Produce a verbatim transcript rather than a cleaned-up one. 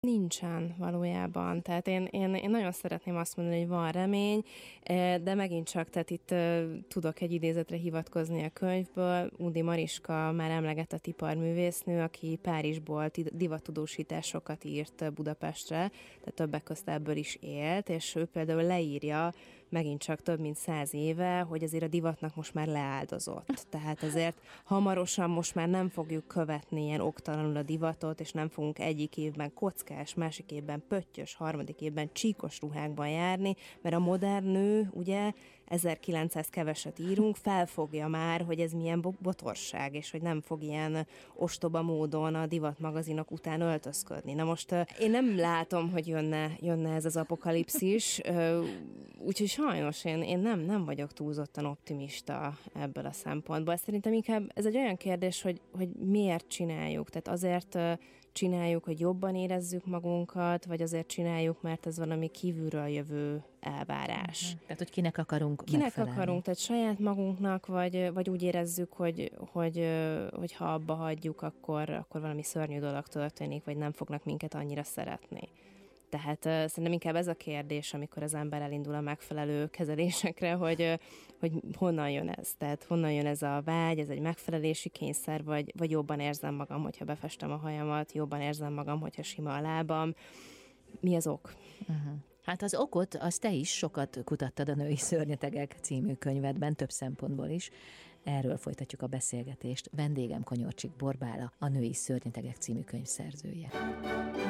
Nincsen valójában. Tehát én, én, én nagyon szeretném azt mondani, hogy van remény, de megint csak, tehát itt tudok egy idézetre hivatkozni a könyvből. Undi Mariska már emlegetett iparművésznő, aki Párizsból divattudósításokat írt Budapestre, tehát többek közt ebből is élt, és ő például leírja megint csak több mint száz éve, hogy azért a divatnak most már leáldozott. Tehát azért hamarosan most már nem fogjuk követni ilyen oktalanul a divatot, és nem fogunk egyik évben kockás, másik évben pöttyös, harmadik évben csíkos ruhákban járni, mert a modern nő, ugye, ezerkilencszáz keveset írunk, felfogja már, hogy ez milyen botorság, és hogy nem fog ilyen ostoba módon a divatmagazinok után öltözködni. Na most én nem látom, hogy jönne, jönne ez az apokalipszis, úgyhogy sajnos én, én nem, nem vagyok túlzottan optimista ebből a szempontból. Szerintem inkább ez egy olyan kérdés, hogy, hogy miért csináljuk. Tehát azért csináljuk, hogy jobban érezzük magunkat, vagy azért csináljuk, mert ez valami kívülről jövő elvárás. Uh-huh. Tehát, hogy kinek akarunk Kinek megfelelni. akarunk, tehát saját magunknak, vagy, vagy úgy érezzük, hogy, hogy, hogy ha abba hagyjuk, akkor, akkor valami szörnyű dolog történik, vagy nem fognak minket annyira szeretni. Tehát uh, szerintem inkább ez a kérdés, amikor az ember elindul a megfelelő kezelésekre, hogy, uh, hogy honnan jön ez. Tehát honnan jön ez a vágy, ez egy megfelelési kényszer, vagy, vagy jobban érzem magam, hogyha befestem a hajamat, jobban érzem magam, hogyha sima a lábam. Mi az ok? Uh-huh. Hát az okot, az te is sokat kutattad a Női Szörnyetegek című könyvedben, több szempontból is. Erről folytatjuk a beszélgetést. Vendégem Konyorcsik Borbála, a Női Szörnyetegek című könyv szerzője.